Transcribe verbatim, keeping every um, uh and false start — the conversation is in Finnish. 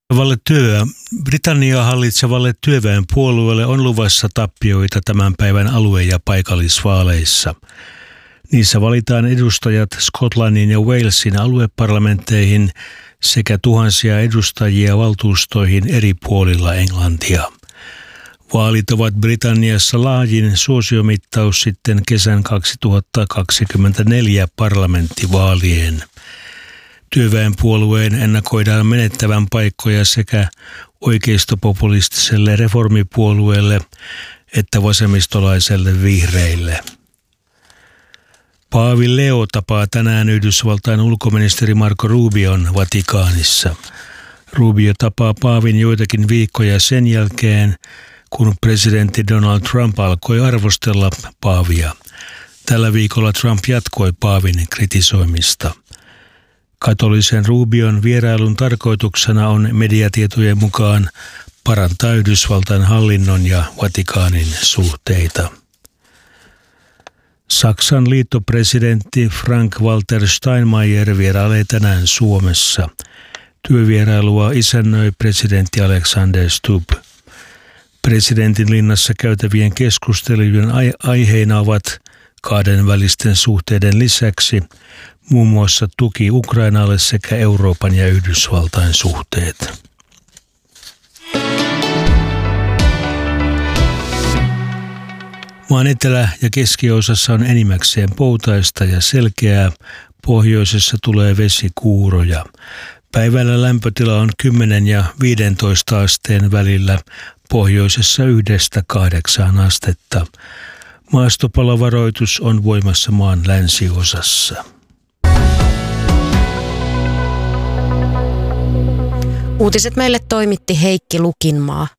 Työ. Britanniaa hallitsevalle työväenpuolueelle on luvassa tappioita tämän päivän alue- ja paikallisvaaleissa. Niissä valitaan edustajat Skotlannin ja Walesin alueparlamentteihin sekä tuhansia edustajia valtuustoihin eri puolilla Englantia. Vaalit ovat Britanniassa laajin suosiomittaus sitten kesän kaksituhattakaksikymmentäneljä parlamenttivaalien. Työväenpuolueen ennakoidaan menettävän paikkoja sekä oikeistopopulistiselle reformipuolueelle että vasemmistolaiselle vihreille. Paavi Leo tapaa tänään Yhdysvaltain ulkoministeri Marco Rubion Vatikaanissa. Rubio tapaa paavin joitakin viikkoja sen jälkeen, kun presidentti Donald Trump alkoi arvostella paavia. Tällä viikolla Trump jatkoi paavin kritisoimista. Katolisen Rubion vierailun tarkoituksena on mediatietojen mukaan parantaa Yhdysvaltain hallinnon ja Vatikaanin suhteita. Saksan liittopresidentti Frank-Walter Steinmeier vierailee tänään Suomessa. Työvierailua isännöi presidentti Alexander Stubb. Presidentin linnassa käytävien keskustelujen aiheina ovat kahdenvälisten suhteiden lisäksi muun muassa tuki Ukrainalle sekä Euroopan ja Yhdysvaltain suhteet. Maan etelä- ja keskiosassa on enimmäkseen poutaista ja selkeää, pohjoisessa tulee vesikuuroja. Päivällä lämpötila on kymmenen ja viisitoista asteen välillä, pohjoisessa yhdestä kahdeksaan astetta. Maastopalovaroitus on voimassa maan länsiosassa. Uutiset meille toimitti Heikki Lukinmaa.